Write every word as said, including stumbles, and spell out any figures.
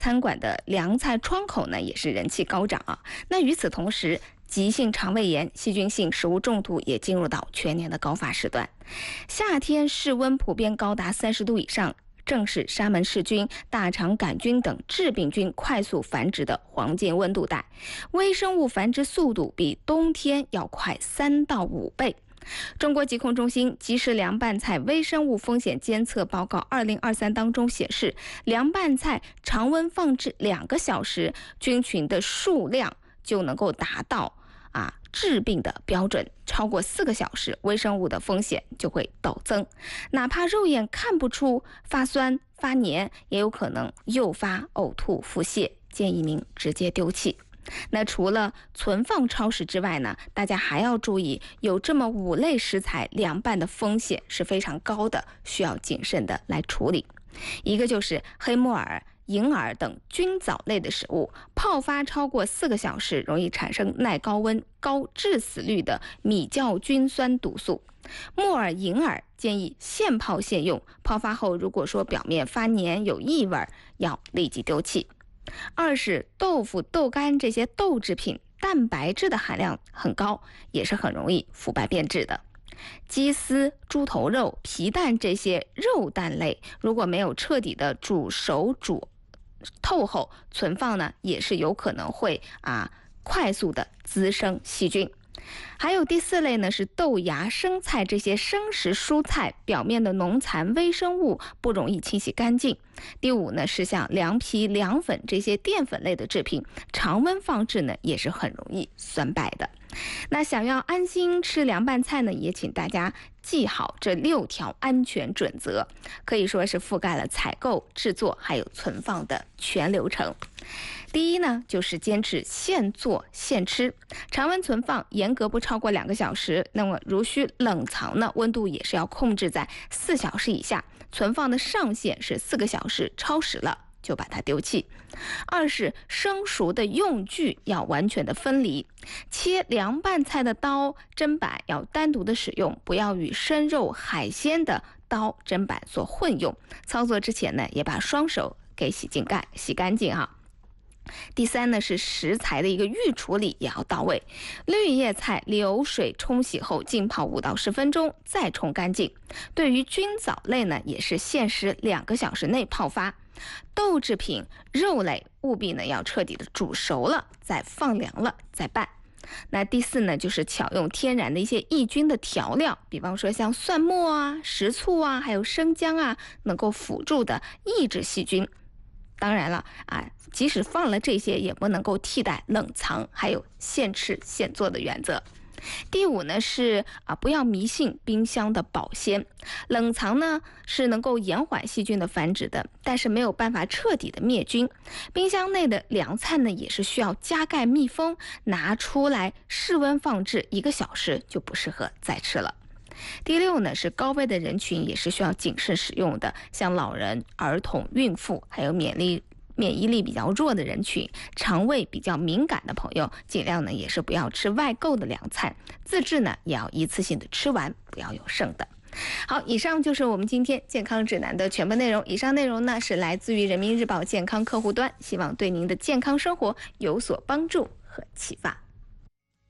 餐馆的凉菜窗口呢也是人气高涨啊。那与此同时，急性肠胃炎、细菌性食物中毒也进入到全年的高发时段。夏天室温普遍高达三十度以上，正是沙门氏菌、大肠杆菌等致病菌快速繁殖的黄金温度带，微生物繁殖速度比冬天要快三到五倍。中国疾控中心即时凉拌菜微生物风险监测报告二零二三当中显示，凉拌菜常温放置两个小时，菌群的数量就能够达到啊致病的标准，超过四个小时，微生物的风险就会陡增。哪怕肉眼看不出发酸发黏，也有可能诱发呕吐腹泻，建议您直接丢弃。那除了存放超时之外呢，大家还要注意，有这么五类食材凉拌的风险是非常高的，需要谨慎的来处理。一个就是黑木耳、银耳等菌藻类的食物，泡发超过四个小时，容易产生耐高温、高致死率的米酵菌酸毒素。木耳、银耳建议现泡现用，泡发后如果说表面发黏有异味，要立即丢弃。二是豆腐、豆干这些豆制品，蛋白质的含量很高，也是很容易腐败变质的。鸡丝、猪头肉、皮蛋这些肉蛋类，如果没有彻底的煮熟煮透后存放呢，也是有可能会啊快速的滋生细菌。还有第四类呢，是豆芽、生菜这些生食蔬菜，表面的农残微生物不容易清洗干净。第五呢，是像凉皮、凉粉这些淀粉类的制品，常温放置呢也是很容易酸败的。那想要安心吃凉拌菜呢，也请大家记好这六条安全准则，可以说是覆盖了采购、制作还有存放的全流程。第一呢，就是坚持现做现吃，常温存放严格不超过两个小时。那么如需冷藏呢，温度也是要控制在四小时以下，存放的上限是四个小时，超时了就把它丢弃。二是生熟的用具要完全的分离，切凉拌菜的刀、砧板要单独的使用，不要与生肉、海鲜的刀、砧板所混用。操作之前呢，也把双手给洗净干洗干净哈。第三呢，是食材的一个预处理也要到位，绿叶菜流水冲洗后浸泡五到十分钟，再冲干净。对于菌藻类呢，也是限时两个小时内泡发。豆制品、肉类务必呢要彻底的煮熟了，再放凉了再拌。那第四呢，就是巧用天然的一些抑菌的调料，比方说像蒜末啊、食醋啊，还有生姜啊，能够辅助的抑制细菌。当然了啊，即使放了这些，也不能够替代冷藏还有现吃现做的原则。第五呢是啊，不要迷信冰箱的保鲜。冷藏呢是能够延缓细菌的繁殖的，但是没有办法彻底的灭菌。冰箱内的凉菜呢也是需要加盖密封，拿出来室温放置一个小时就不适合再吃了。第六呢是高危的人群也是需要谨慎使用的，像老人、儿童、孕妇，还有免疫免疫力比较弱的人群，肠胃比较敏感的朋友，尽量呢也是不要吃外购的凉菜，自制呢也要一次性的吃完，不要有剩的。好，以上就是我们今天健康指南的全部内容。以上内容呢是来自于人民日报健康客户端，希望对您的健康生活有所帮助和启发。